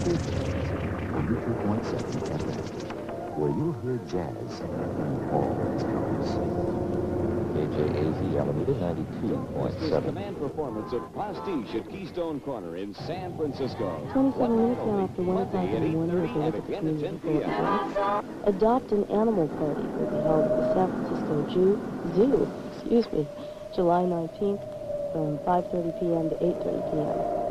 92.7 FM, where you'll hear jazz in all its colors. KJAZ Alameda 92.7. Command performance of Pastiche at Keystone Corner in San Francisco. 27 minutes now after 1 o'clock in the morning with the Wicked Community Events. Adopt an Animal Party will be held at the San Francisco Zoo, July 19th from 5:30 p.m. to 8:30 p.m.